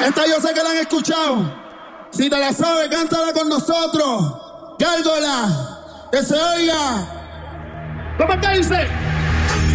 Esta yo sé que la han escuchado. Si te la sabes, cántala con nosotros. Gárgola, que se oiga. ¿Cómo es que dice?